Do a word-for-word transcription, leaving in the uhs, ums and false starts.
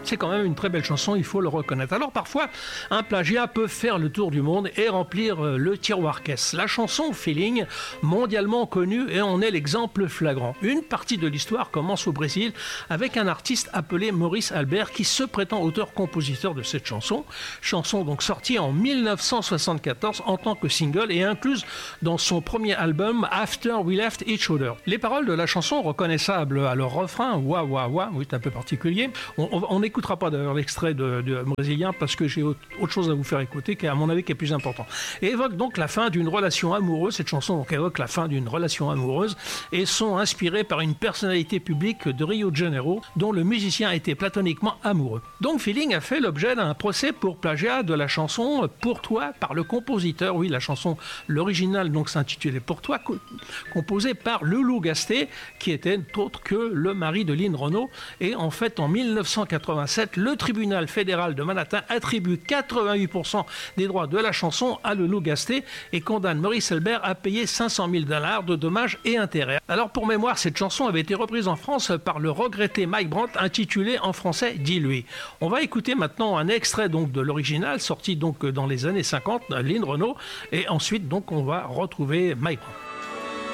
C'est quand même une très belle chanson, il faut le reconnaître. Alors parfois, un plagiat peut faire le tour du monde et remplir le tiroir caisse. La chanson Feeling, mondialement connue, et en est l'exemple flagrant. Une partie de l'histoire commence au Brésil avec un artiste appelé Maurice Albert qui se prétend auteur-compositeur de cette chanson. Chanson donc sortie en mille neuf cent soixante-quatorze en tant que single et incluse dans son premier album After We Left Each Other. Les paroles de la chanson, reconnaissables à leur refrain, wa wa wa, oui, c'est un peu particulier. On, on, on n'écoutera pas d'ailleurs l'extrait de, de brésilien parce que j'ai autre, autre chose à vous faire écouter qui, à mon avis, qui est plus important. Et évoque donc la fin d'une relation amoureuse. Cette chanson donc, évoque la fin d'une relation amoureuse et sont inspirées par une personnalité publique de Rio de Janeiro dont le musicien était platoniquement amoureux. Donc Feeling a fait l'objet d'un procès pour plagiat de la chanson Pour toi par le compositeur. Oui, la chanson, l'original donc s'intitulait Pour toi, co- composée par Loulou Gasté, qui était autre que le mari de Lynn Renaud. Et en fait, en mille neuf cent quatre-vingt-sept, le tribunal fédéral de Manhattan attribue quatre-vingt-huit pour cent des droits de la chanson à Loulou Gasté et condamne Maurice Albert à payer cinq cent mille dollars de dommages et intérêts. Alors pour mémoire, cette chanson avait été reprise en France par le regretté Mike Brandt, intitulée en français Dis-lui. On va écouter maintenant un extrait donc de l'original, sorti donc dans les années cinquante, Lynn Renaud, et ensuite donc on va retrouver Mike Brandt.